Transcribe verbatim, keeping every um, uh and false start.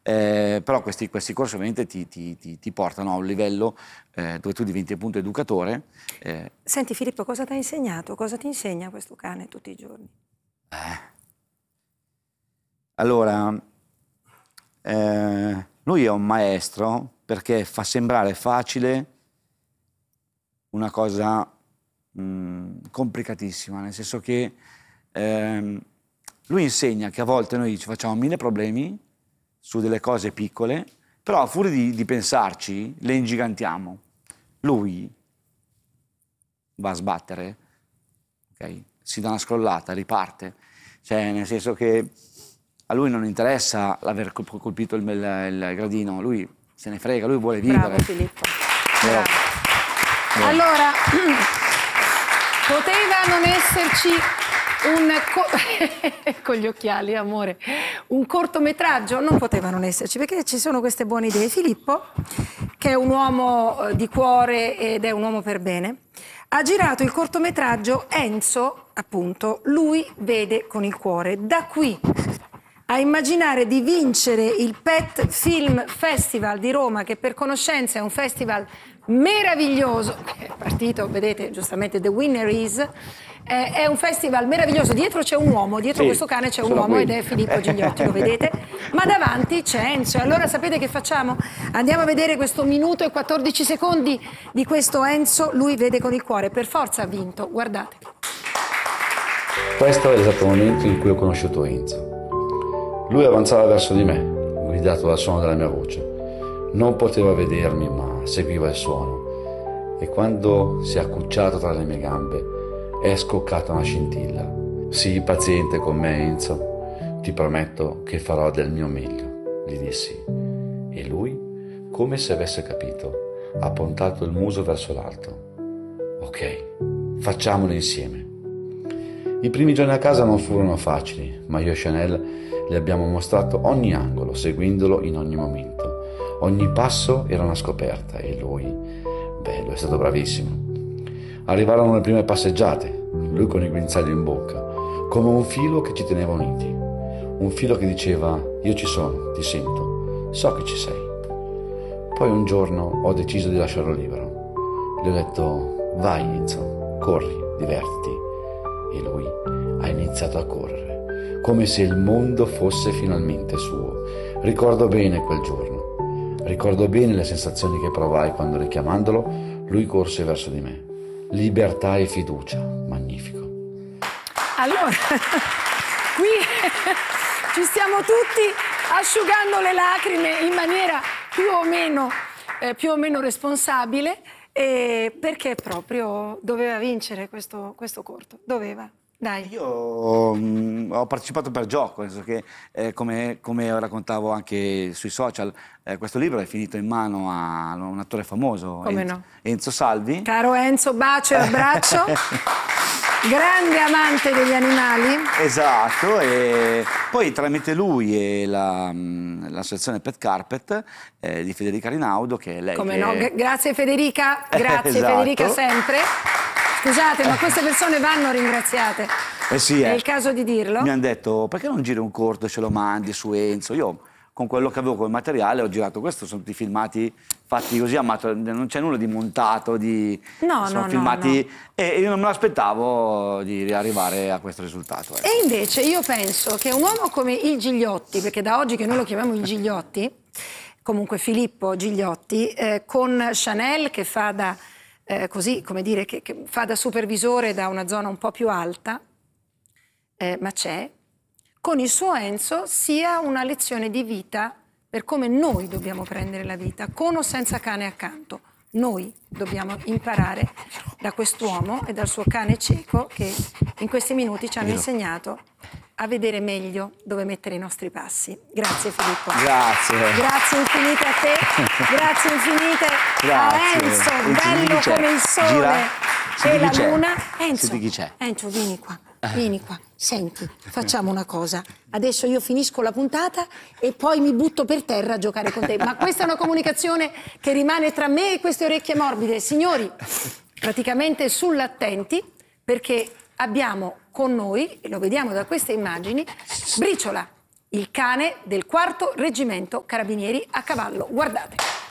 eh, però questi, questi corsi ovviamente ti, ti, ti, ti portano a un livello eh, dove tu diventi appunto educatore. Eh. Senti Filippo, cosa ti ha insegnato? Cosa ti insegna questo cane tutti i giorni? Eh. Allora, eh, lui è un maestro perché fa sembrare facile una cosa mh, complicatissima, nel senso che ehm, lui insegna che a volte noi ci facciamo mille problemi su delle cose piccole, però a furia di, di pensarci le ingigantiamo. Lui va a sbattere, okay? Si dà una scrollata, riparte, cioè nel senso che a lui non interessa l'aver colpito il, il, il gradino, lui se ne frega, lui vuole vivere. Bravo Filippo. Però, Bravo. Allora, poteva non esserci un co- con gli occhiali, amore, un cortometraggio? Non poteva non esserci, perché ci sono queste buone idee. Filippo, che è un uomo di cuore ed è un uomo per bene, ha girato il cortometraggio Enzo, appunto, lui vede con il cuore. Da qui a immaginare di vincere il Pet Film Festival di Roma, che per conoscenza è un festival meraviglioso, è partito, vedete, giustamente The Winner Is, eh, è un festival meraviglioso, dietro c'è un uomo, dietro sì, questo cane c'è un uomo qui. ed è Filippo Gigliotti, lo vedete? Ma davanti c'è Enzo. E allora sapete che facciamo? Andiamo a vedere questo minuto e quattordici secondi di questo Enzo, lui vede con il cuore, per forza ha vinto, guardate. Questo è l'esatto momento in cui ho conosciuto Enzo. Lui avanzava verso di me, guidato dal suono della mia voce. Non poteva vedermi, ma seguiva il suono. E quando si è accucciato tra le mie gambe, è scoccata una scintilla. Sii paziente con me, Enzo. Ti prometto che farò del mio meglio, gli dissi. E lui, come se avesse capito, ha puntato il muso verso l'alto. Ok, facciamolo insieme. I primi giorni a casa non furono facili, ma io e Chanel le abbiamo mostrato ogni angolo, seguendolo in ogni momento. Ogni passo era una scoperta e lui, beh, lui è stato bravissimo. Arrivarono le prime passeggiate, lui con il guinzaglio in bocca, come un filo che ci teneva uniti. Un filo che diceva, io ci sono, ti sento, so che ci sei. Poi un giorno ho deciso di lasciarlo libero. Gli ho detto, vai Enzo, corri, divertiti. E lui ha iniziato a correre, come se il mondo fosse finalmente suo. Ricordo bene quel giorno, ricordo bene le sensazioni che provai quando, richiamandolo, lui corse verso di me. Libertà e fiducia, magnifico. Allora, qui ci stiamo tutti asciugando le lacrime in maniera più o meno, eh, più o meno responsabile, eh, perché proprio doveva vincere questo, questo corto, doveva. Dai. Io mh, ho partecipato per gioco, nel senso che eh, come, come raccontavo anche sui social, eh, questo libro è finito in mano a un attore famoso, Come Enzo, no? Enzo Salvi. Caro Enzo, bacio e abbraccio, grande amante degli animali. Esatto, e poi tramite lui e la, mh, l'associazione Pet Carpet eh, di Federica Rinaudo, che è lei Come che... no? G- grazie Federica, grazie Esatto. Federica sempre. Scusate, ma queste persone vanno ringraziate. Eh sì, È eh. il caso di dirlo? Mi hanno detto, perché non giri un corto e ce lo mandi su Enzo? Io con quello che avevo come materiale ho girato questo, sono tutti filmati fatti così, amato, non c'è nulla di montato, di... No, sono no, filmati no, no. E io non me l'aspettavo di arrivare a questo risultato. Ecco. E invece io penso che un uomo come il Gigliotti, perché da oggi che noi lo chiamiamo il Gigliotti, comunque Filippo Gigliotti, eh, con Chanel che fa da... Eh, così, come dire, che, che fa da supervisore da una zona un po' più alta, eh, ma c'è, con il suo Enzo sia una lezione di vita per come noi dobbiamo prendere la vita, con o senza cane accanto. Noi dobbiamo imparare da quest'uomo e dal suo cane cieco che in questi minuti ci hanno insegnato a vedere meglio dove mettere i nostri passi. Grazie Filippo. Grazie. Grazie infinite a te, grazie infinite Grazie. a Enzo, bello come il sole Gira. e la C'è. luna. Enzo, Senti chi c'è. Enzo, vieni qua, vieni qua. Senti, facciamo una cosa. Adesso io finisco la puntata e poi mi butto per terra a giocare con te. Ma questa è una comunicazione che rimane tra me e queste orecchie morbide. Signori, praticamente sull'attenti, perché abbiamo con noi, e lo vediamo da queste immagini, Briciola, il cane del quarto reggimento carabinieri a cavallo. Guardate.